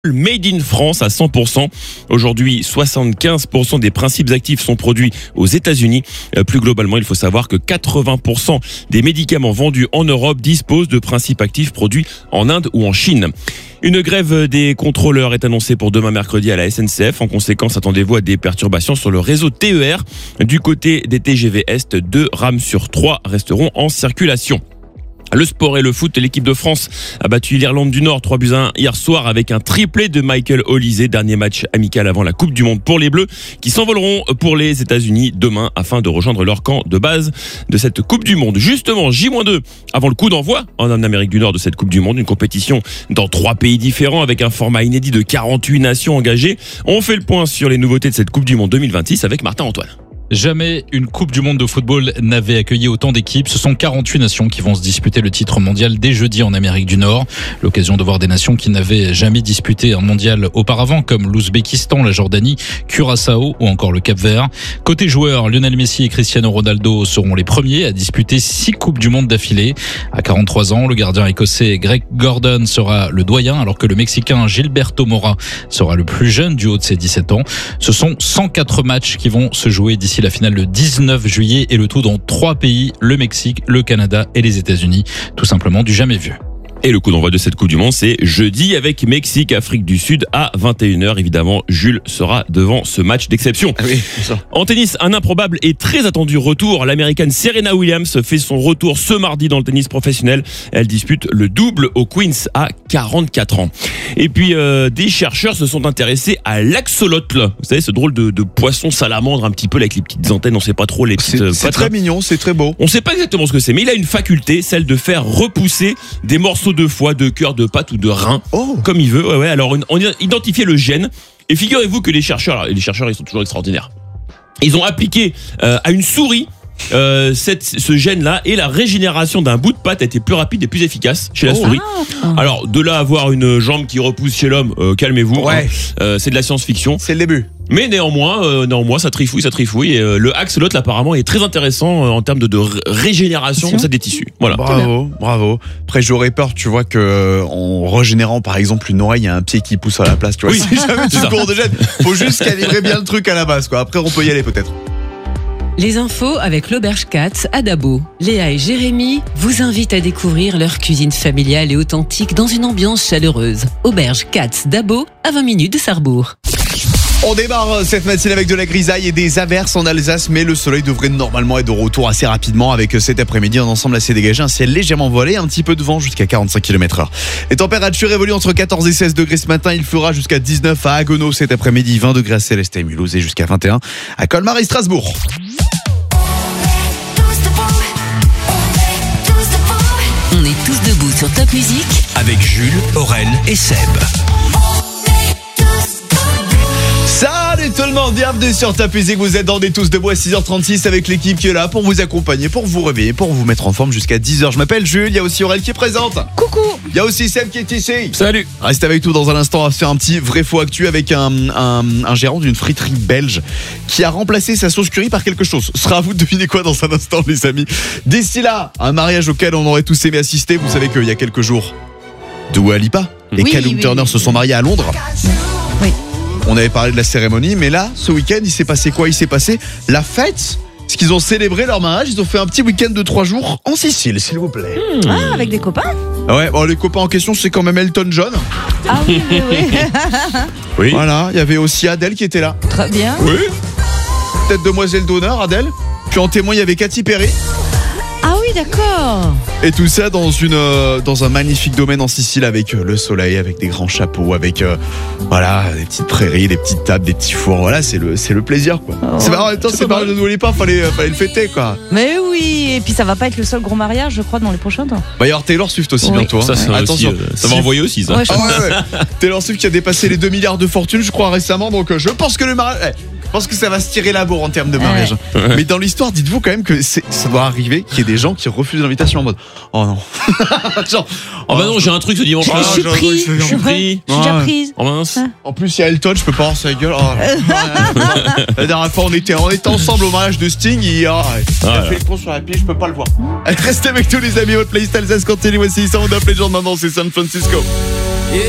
Made in France à 100%. Aujourd'hui, 75% des principes actifs sont produits aux États-Unis. Plus globalement, il faut savoir que 80% des médicaments vendus en Europe disposent de principes actifs produits en Inde ou en Chine. Une grève des contrôleurs est annoncée pour demain mercredi à la SNCF. En conséquence, attendez-vous à des perturbations sur le réseau TER. Du côté des TGV Est, 2 rames sur 3 resteront en circulation. Le sport et le foot, l'équipe de France a battu l'Irlande du Nord 3-1 hier soir avec un triplé de Michael Olise, dernier match amical avant la Coupe du Monde pour les Bleus qui s'envoleront pour les États-Unis demain afin de rejoindre leur camp de base de cette Coupe du Monde. Justement, J-2 avant le coup d'envoi en Amérique du Nord de cette Coupe du Monde, une compétition dans 3 pays différents avec un format inédit de 48 nations engagées. On fait le point sur les nouveautés de cette Coupe du Monde 2026 avec Martin Antoine. Jamais une Coupe du Monde de football n'avait accueilli autant d'équipes. Ce sont 48 nations qui vont se disputer le titre mondial dès jeudi en Amérique du Nord. L'occasion de voir des nations qui n'avaient jamais disputé un mondial auparavant, comme l'Ouzbékistan, la Jordanie, Curaçao ou encore le Cap-Vert. Côté joueurs, Lionel Messi et Cristiano Ronaldo seront les premiers à disputer 6 Coupes du Monde d'affilée. À 43 ans, le gardien écossais Greg Gordon sera le doyen, alors que le Mexicain Gilberto Mora sera le plus jeune du haut de ses 17 ans. Ce sont 104 matchs qui vont se jouer d'ici la finale le 19 juillet et le tout dans 3 pays, le Mexique, le Canada et les États-Unis. Tout simplement du jamais vu. Et le coup d'envoi de cette Coupe du Monde, c'est jeudi avec Mexique, Afrique du Sud à 21h. Évidemment, Jules sera devant ce match d'exception. Ah oui, c'est ça. En tennis, un improbable et très attendu retour. L'américaine Serena Williams fait son retour ce mardi dans le tennis professionnel. Elle dispute le double au Queens à 44 ans. Et puis, des chercheurs se sont intéressés à l'axolotl. Vous savez, ce drôle de poisson salamandre un petit peu avec les petites antennes. On sait pas trop les petites C'est très mignon, c'est très beau. On sait pas exactement ce que c'est, mais il a une faculté, celle de faire repousser des morceaux de foie, de cœur, de pâte ou de rein, comme il veut. Ouais. Alors, on a identifié le gène. Et figurez-vous que les chercheurs, ils sont toujours extraordinaires. Ils ont appliqué à une souris ce gène-là, et la régénération d'un bout de pâte a été plus rapide et plus efficace chez la souris. Alors, de là à avoir une jambe qui repousse chez l'homme, calmez-vous. Ouais. C'est de la science-fiction. C'est le début. Mais néanmoins, ça trifouille. Et le axolotl apparemment est très intéressant en termes de régénération comme ça des tissus. Voilà. Bravo. Après, j'aurais peur, tu vois, que en régénérant par exemple une oreille, il y a un pied qui pousse à la place. Tu vois, Oui. si jamais tu cours de gène, faut juste calibrer bien le truc à la base, quoi. Après, on peut y aller peut-être. Les infos avec l'Auberge Katz à Dabo. Léa et Jérémy vous invitent à découvrir leur cuisine familiale et authentique dans une ambiance chaleureuse. Auberge Katz Dabo, à 20 minutes de Sarrebourg. On démarre cette matinée avec de la grisaille et des averses en Alsace, mais le soleil devrait normalement être de retour assez rapidement avec cet après-midi un ensemble assez dégagé, un ciel légèrement voilé, un petit peu de vent jusqu'à 45 km/h. Les températures évoluent entre 14 et 16 degrés ce matin, il fera jusqu'à 19 à Haguenau cet après-midi, 20 degrés à Célestat et Mulhouse et jusqu'à 21 à Colmar et Strasbourg. On est tous debout sur Top Music avec Jules, Aurel et Seb. Salut tout le monde, bienvenue sur Top Music, vous êtes dans des tous debout à 6h36 avec l'équipe qui est là pour vous accompagner, pour vous réveiller, pour vous mettre en forme jusqu'à 10h. Je m'appelle Jules, il y a aussi Aurel qui est présente. Coucou. Il y a aussi Seb qui est ici. Salut. Restez avec nous dans un instant, on va se faire un petit vrai faux actu avec un gérant d'une friterie belge qui a remplacé sa sauce curry par quelque chose. Ce sera à vous de deviner quoi dans un instant les amis. D'ici là, un mariage auquel on aurait tous aimé assister. Vous savez qu'il y a quelques jours, Dua Lipa et Callum Turner se sont mariés à Londres. Oui. On avait parlé de la cérémonie, mais là, ce week-end, il s'est passé quoi ? Il s'est passé la fête. Parce qu'ils ont célébré leur mariage, ils ont fait un petit week-end de 3 jours en Sicile, s'il vous plaît. Ah, avec des copains ? Ouais, bon, les copains en question, c'est quand même Elton John. Ah oui. Oui. Voilà, il y avait aussi Adèle qui était là. Très bien. Oui. Peut-être demoiselle d'honneur, Adèle. Puis en témoin, il y avait Katy Perry. Ah oui, d'accord. Et tout ça dans un magnifique domaine en Sicile avec le soleil, avec des grands chapeaux, avec voilà, des petites prairies, des petites tables, des petits fours. Voilà, c'est le plaisir quoi. C'est pas, en même temps, c'est pas de n'oubliez pas, fallait le fêter quoi. Mais oui, et puis ça va pas être le seul gros mariage, je crois, dans les prochains temps. Bah, il y aura Taylor Swift aussi Oui. bientôt. Hein. Ça Attention, aussi, ça va envoyer aussi ça. Ouais, Ah ouais. Taylor Swift qui a dépassé les 2 milliards de fortune, je crois récemment. Donc je pense que le mariage. Je pense que ça va se tirer la bourre en termes de mariage. Mais dans l'histoire, dites-vous quand même que ça doit arriver qu'il y ait des gens qui refusent l'invitation en mode oh non. Genre, Oh bah non, j'ai un truc ce dimanche. Je suis pris. Je suis pris. Je suis déjà prise. Oh mince. En plus, il y a Elton, je peux pas voir sa gueule. Oh. La dernière fois, on était ensemble au mariage de Sting. Il a fait le pont sur la pile, je peux pas le voir. Restez avec nous, les amis. Votre playlist Alsace continue. Voici Sound of Legend. Maintenant, c'est San Francisco.